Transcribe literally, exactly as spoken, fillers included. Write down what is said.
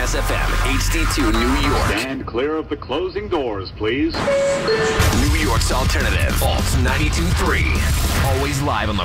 S F M, H D two New York. Stand clear of the closing doors, please. New York's alternative, Alt ninety-two point three. Always live on the